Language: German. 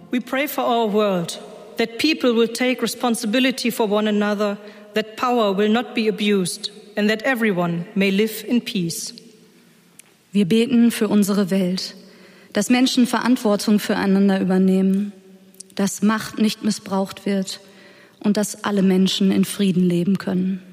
We pray for our world, that people will take responsibility for one another, that power will not be abused, and that everyone may live in peace. Wir beten für unsere Welt, dass Menschen Verantwortung füreinander übernehmen, dass Macht nicht missbraucht wird und dass alle Menschen in Frieden leben können.